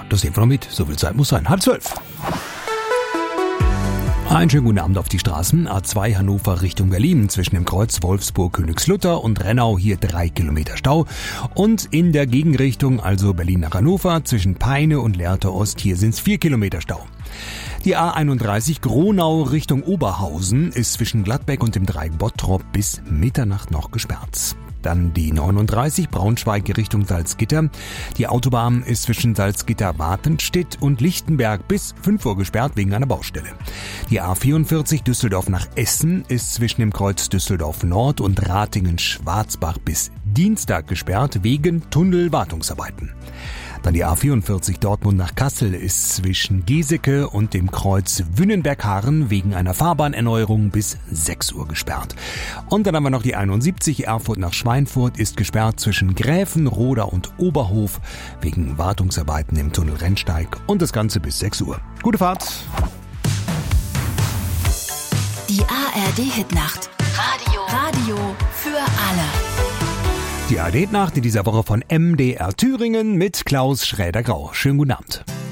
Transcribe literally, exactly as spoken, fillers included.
das nehmen wir noch mit. So viel Zeit muss sein. Halb zwölf. Einen schönen guten Abend auf die Straßen. A zwei Hannover Richtung Berlin zwischen dem Kreuz Wolfsburg-Königslutter und Rennau hier drei Kilometer Stau. Und in der Gegenrichtung, also Berlin nach Hannover, zwischen Peine und Lehrte Ost, hier sind es vier Kilometer Stau. Die A einunddreißig Gronau Richtung Oberhausen ist zwischen Gladbeck und dem Dreieck Bottrop bis Mitternacht noch gesperrt. Dann die neununddreißig Braunschweig Richtung Salzgitter. Die Autobahn ist zwischen Salzgitter-Watenstedt und Lichtenberg bis fünf Uhr gesperrt wegen einer Baustelle. Die A vierundvierzig Düsseldorf nach Essen ist zwischen dem Kreuz Düsseldorf Nord und Ratingen-Schwarzbach bis Dienstag gesperrt wegen Tunnelwartungsarbeiten. Dann die A vierundvierzig Dortmund nach Kassel ist zwischen Geseke und dem Kreuz Wünnenberg-Harren wegen einer Fahrbahnerneuerung bis sechs Uhr gesperrt. Und dann haben wir noch die einundsiebzig Erfurt nach Schweinfurt ist gesperrt zwischen Gräfenroda und Oberhof wegen Wartungsarbeiten im Tunnel Rennsteig und das Ganze bis sechs Uhr. Gute Fahrt! Die A R D-Hitnacht. Radio. Radio für alle. Die A R D-Nacht in dieser Woche von M D R Thüringen mit Klaus Schräder-Grau. Schönen guten Abend.